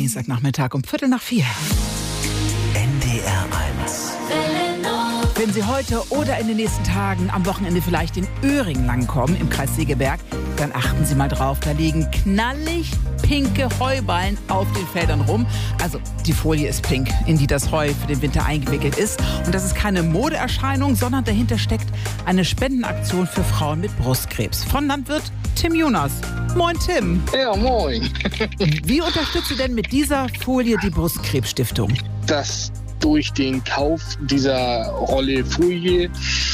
Dienstagnachmittag um 3:45. NDR 1. Wenn Sie heute oder in den nächsten Tagen am Wochenende vielleicht in Öhring langkommen, im Kreis Segeberg, dann achten Sie mal drauf, da liegen knallig pinke Heuballen auf den Feldern rum. Also die Folie ist pink, in die das Heu für den Winter eingewickelt ist. Und das ist keine Modeerscheinung, sondern dahinter steckt eine Spendenaktion für Frauen mit Brustkrebs. Von Landwirt Tim Jonas. Moin Tim. Ja, moin. Wie unterstützt du denn mit dieser Folie die Brustkrebsstiftung? Dass durch den Kauf dieser Rolle Folie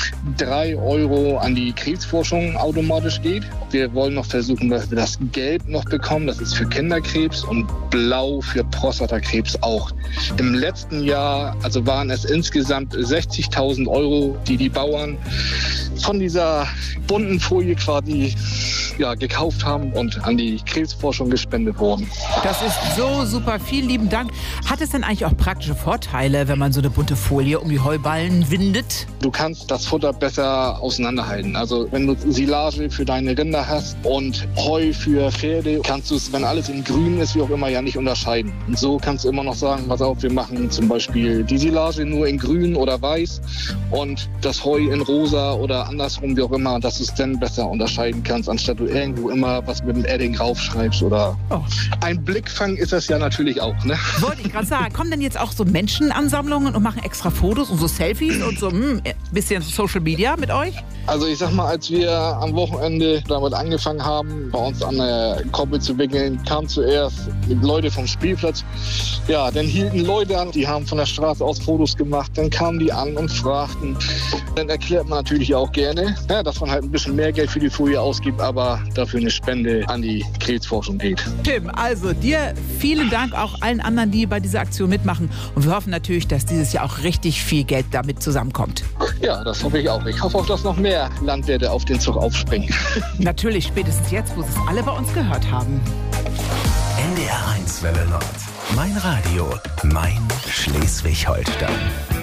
3 € an die Krebsforschung automatisch geht. Wir wollen noch versuchen, dass wir das Gelb noch bekommen. Das ist für Kinderkrebs und Blau für Prostatakrebs auch. Im letzten Jahr waren es insgesamt 60.000 €, die die Bauern von dieser bunten Folie quasi gekauft haben und an die Krebsforschung gespendet wurden. Das ist so super. Vielen lieben Dank. Hat es denn eigentlich auch praktische Vorteile, wenn man so eine bunte Folie um die Heuballen windet? Du kannst das Futter besser auseinanderhalten. Also wenn du Silage für deine Rinder hast und Heu für Pferde, kannst du es, wenn alles in grün ist, wie auch immer, ja nicht unterscheiden. Und so kannst du immer noch sagen, pass auf, wir machen zum Beispiel die Silage nur in grün oder weiß und das Heu in rosa oder andersrum, wie auch immer, dass du es dann besser unterscheiden kannst, anstatt du irgendwo immer was mit dem Edding raufschreibst oder... Oh. Ein Blickfang ist das ja natürlich auch, ne? Wollte ich gerade sagen. Kommen denn jetzt auch so Menschenansammlungen und machen extra Fotos und so Selfies und so ein bisschen Social Media mit euch? Also ich sag mal, als wir am Wochenende damit angefangen haben, bei uns an der Koppel zu wickeln, kamen zuerst Leute vom Spielplatz. Ja, dann hielten Leute an, die haben von der Straße aus Fotos gemacht. Dann kamen die an und fragten. Dann erklärt man natürlich auch gerne, dass man halt ein bisschen mehr Geld für die Folie ausgibt, aber dafür eine Spende an die Krebsforschung geht. Tim, also dir vielen Dank, auch allen anderen, die bei dieser Aktion mitmachen. Und wir hoffen natürlich, dass dieses Jahr auch richtig viel Geld damit zusammenkommt. Ja, das hoffe ich auch. Ich hoffe auch, dass noch mehr Landwirte auf den Zug aufspringen. Natürlich, spätestens jetzt, wo sie es alle bei uns gehört haben. NDR 1 Welle Nord. Mein Radio, mein Schleswig-Holstein.